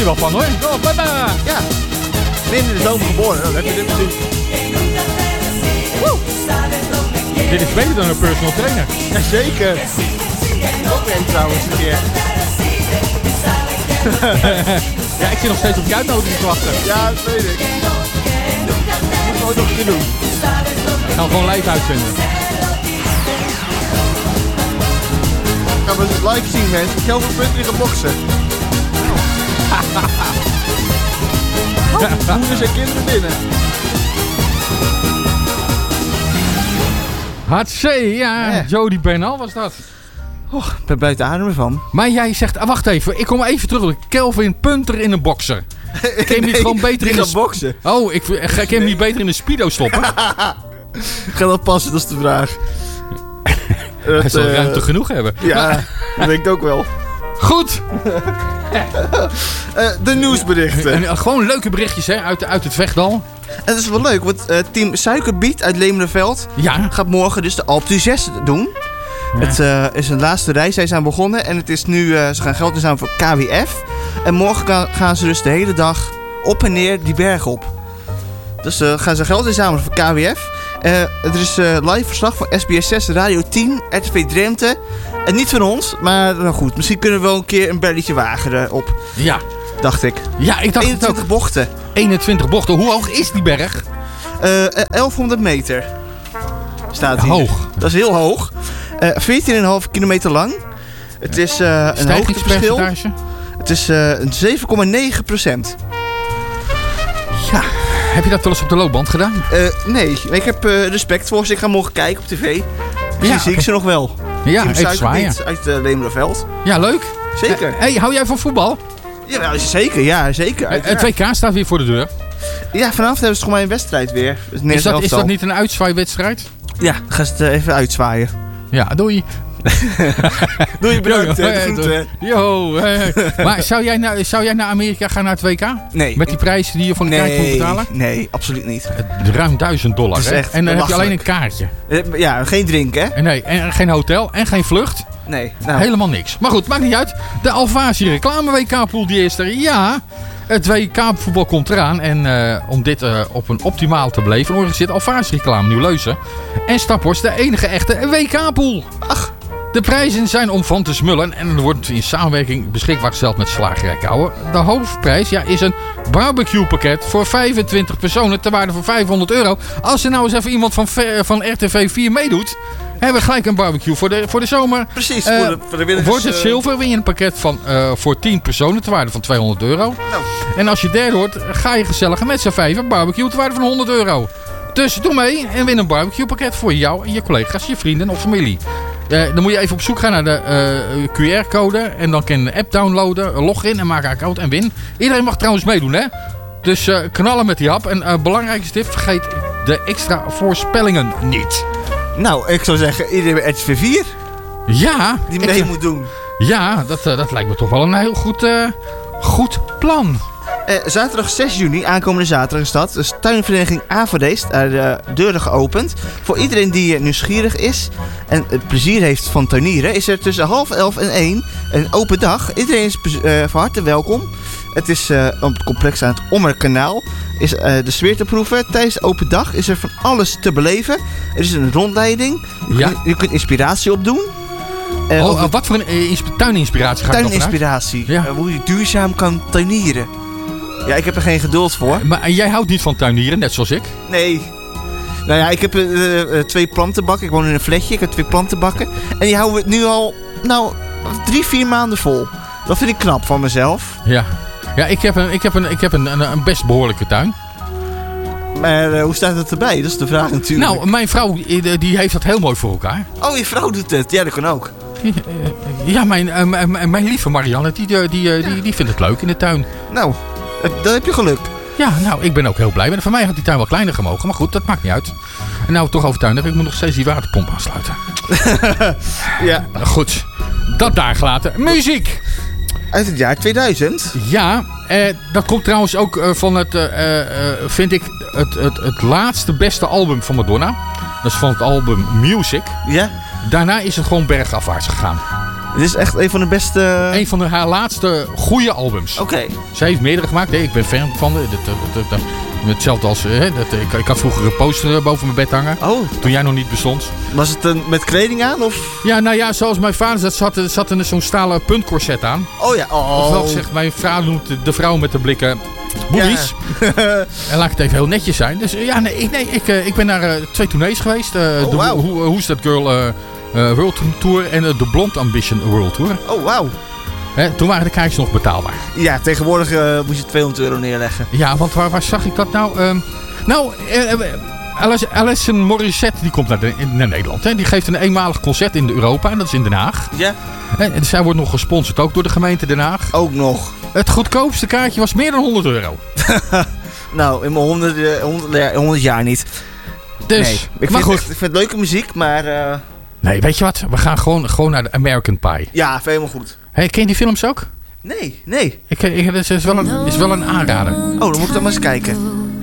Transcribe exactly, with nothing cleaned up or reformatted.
je wel van hoor. Oh, baba. Ja. In de zomer geboren. Oh, heb je dit gezien? Dit is beter dan een personal trainer. Jazeker. Ook weer trouwens een keer. Ja, ik zit nog steeds op je uitnodiging te wachten. Ja, dat weet ik. Dat moet ik ooit nog een keer doen. Gaan we gewoon live uitzenden. Gaan we het live zien, mensen. Ik ga over punten gaan boksen. Oh, moeders en kinderen binnen. Hartzee, ja. Ja. Jody Bernal was dat. Oh, ik ben buiten adem ervan. Maar jij zegt, ah, wacht even, ik kom even terug. Kelvin Punter in een bokser. Ik kan hem niet gewoon beter in de de boksen. Oh, ik ga ik hem niet beter in de speedo stoppen. Ik ga dat passen, dat is de vraag. Hij zal uh, ruimte genoeg hebben. Ja, dat denk ik ook wel. Goed. Uh, de nieuwsberichten. En, en, gewoon leuke berichtjes hè, uit, uit het Vechtdal. En dat is wel leuk, want uh, team Suikerbiet uit Lemerenveld Ja. gaat morgen dus de Alpe d'Huez doen. Ja. Het uh, is een laatste reis, zij zijn begonnen en het is nu, uh, ze gaan geld inzamelen voor K W F. En morgen gaan, gaan ze dus de hele dag op en neer die berg op. Dus uh, gaan ze geld inzamelen voor K W F. Uh, er is uh, live verslag van S B S zes, Radio tien, R T V Drenthe. En niet van ons, maar nou goed, misschien kunnen we wel een keer een belletje wagen uh, op. Ja. Dacht ik. Ja, ik dacht eenentwintig het ook. bochten. eenentwintig bochten. Hoe hoog is die berg? Uh, elfhonderd meter. Staat hier. Hoog. Dat is heel hoog. Uh, veertien komma vijf kilometer lang. Het is uh, een hoogteverschil. Het is uh, een zeven komma negen procent. Ja. Heb je dat wel eens op de loopband gedaan? Uh, nee, ik heb uh, respect voor ze. Ik ga morgen kijken op tv. Misschien ja, zie ik ze nog wel. Ja, even zwaaien. Uit uh, Lemerenveld. Ja, leuk. Zeker. Hé, hey, hou jij van voetbal? Ja, zeker. Ja, zeker. Uh, het W K staat weer voor de deur. Ja, vanavond hebben ze toch maar een wedstrijd weer. Is dat, is dat niet een uitzwaaiwedstrijd? Ja, dan gaan ze het uh, even uitzwaaien. Ja, doei. Doei, bedankt. Jo, jo, jo, hey. Maar zou jij, naar, zou jij naar Amerika gaan naar het W K? Nee. Met die prijzen die je voor de nee, kaart moet betalen? Nee, absoluut niet. Ruim duizend dollar. Hè? En dan heb je alleen een kaartje. Ja, geen drink, hè? Nee, en geen hotel en geen vlucht. Nee. Nou. Helemaal niks. Maar goed, maakt niet uit. De Alfasie reclame W K-pool die is er. Ja, het W K-voetbal komt eraan. En uh, om dit uh, op een optimaal te beleven, organiseert Alfasie reclame Nieuw-Leuzen en Staphorst de enige echte W K-pool. Ach. De prijzen zijn om van te smullen en er wordt in samenwerking beschikbaar gesteld met Slagerij Kouwen. De hoofdprijs ja, is een barbecue pakket voor vijfentwintig personen ter waarde van vijfhonderd euro. Als er nou eens even iemand van, van R T V vier meedoet, hebben we gelijk een barbecue voor de, voor de zomer. Precies. Uh, voor de, voor de winners, wordt het zilver, win je een pakket van, uh, voor tien personen ter waarde van tweehonderd euro. Nou. En als je derde wordt, ga je gezellig met z'n vijf een barbecue ter waarde van honderd euro. Dus doe mee en win een barbecue pakket voor jou en je collega's, je vrienden of familie. Uh, dan moet je even op zoek gaan naar de uh, Q R-code. En dan kan je de app downloaden, log in en maak een account en win. Iedereen mag trouwens meedoen, hè? Dus uh, knallen met die hap. En uh, belangrijkste tip, vergeet de extra voorspellingen niet. Nou, ik zou zeggen, iedereen bij R T V vier. Ja. Die mee ik, moet doen. Ja, dat, uh, dat lijkt me toch wel een heel goed, uh, goed plan. Uh, zaterdag zes juni, aankomende zaterdag is dat. Dus tuinvereniging Avareest, daar de deuren geopend. Voor iedereen die uh, nieuwsgierig is en het plezier heeft van tuinieren, is er tussen half elf en één een open dag. Iedereen is uh, van harte welkom. Het is uh, op het complex aan het Ommerkanaal. Is uh, de sfeer te proeven. Tijdens de open dag is er van alles te beleven. Er is een rondleiding. Ja. Je, je kunt inspiratie opdoen. Uh, oh, uh, wat voor een uh, tuininspiratie gaat tuininspiratie. Ja. Uh, hoe je duurzaam kan tuinieren. Ja, ik heb er geen geduld voor. Maar jij houdt niet van tuinieren, net zoals ik? Nee. Nou ja, ik heb uh, uh, twee plantenbakken. Ik woon in een flatje. Ik heb twee plantenbakken. En die houden we nu al, nou, drie, vier maanden vol. Dat vind ik knap van mezelf. Ja. Ja, ik heb een, ik heb een, ik heb een, een, een best behoorlijke tuin. Maar uh, hoe staat het erbij? Dat is de vraag natuurlijk. Nou, mijn vrouw die heeft dat heel mooi voor elkaar. Oh, je vrouw doet het. Ja, dat kan ook. Ja, mijn, uh, mijn, mijn lieve Marianne, die, die, die, ja. die, die vindt het leuk in de tuin. Nou, dan heb je geluk. Ja, nou, ik ben ook heel blij. Voor mij had die tuin wel kleiner gemogen. Maar goed, dat maakt niet uit. En nou, toch over tuin. Ik moet nog steeds die waterpomp aansluiten. Ja. Goed. Dat daar gelaten. Muziek. Uit het jaar tweeduizend. Ja, eh, dat komt trouwens ook uh, van het, uh, uh, vind ik, het, het, het laatste beste album van Madonna. Dat is van het album Music. Ja. Daarna is het gewoon bergafwaarts gegaan. Dit is echt een van de beste... Een van de, haar laatste goede albums. Oké. Okay. Ze heeft meerdere gemaakt. Hè. Ik ben fan van de, de, de, de, de, hetzelfde als... Hè, dat, ik, ik had vroeger een poster boven mijn bed hangen. Oh. Toen jij nog niet bestond. Was het een, met kleding aan? Of? Ja, nou ja, zoals mijn vader zat, zat, zat er zo'n stalen puntcorset aan. Oh ja. Oh. Ofwel zegt mijn vader noemt de vrouw met de blikken... Boobies. Ja. En laat ik het even heel netjes zijn. Dus ja, nee, ik, nee, ik, ik ben naar uh, twee tournees geweest. Uh, oh, de wow. Who, Who's That Girl uh, uh, World Tour en uh, de Blonde Ambition World Tour. Oh, wauw. Hè, toen waren de kaartjes nog betaalbaar. Ja, tegenwoordig uh, moet je tweehonderd euro neerleggen. Ja, want waar, waar zag ik dat nou? Um, nou, uh, Alice, Alison Morissette die komt naar, de, naar Nederland. Hè. Die geeft een eenmalig concert in Europa en dat is in Den Haag. Ja. En zij wordt nog gesponsord ook door de gemeente Den Haag. Ook nog. Het goedkoopste kaartje was meer dan honderd euro. Nou, in mijn honderd, honderd, honderd jaar niet. Dus, nee, ik, vind echt, ik vind het leuke muziek, maar... Uh... Nee, weet je wat? We gaan gewoon, gewoon naar de American Pie. Ja, vind helemaal goed. Hey, ken je die films ook? Nee, nee. Ik, ik, het is wel een, is wel een aanrader. Oh, dan moet ik dan maar eens kijken.